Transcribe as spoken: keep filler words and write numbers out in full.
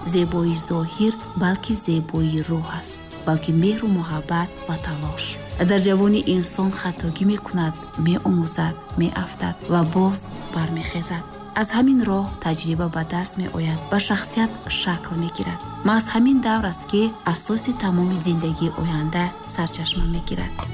зебоии зоҳир, балки зебоии рӯҳ аст, балки меҳру муҳаббат ва талош. дар ҷавонӣ инсон хатогӣ мекунад, меомӯзад, меафтад ва боз бармехезад. аз ҳамин роҳ таҷриба ба даст меояд ва шахсият шакл мегирад. маҳз ҳамин давр аст ки асоси тамоми зиндагии оянда сарчашма мегирад.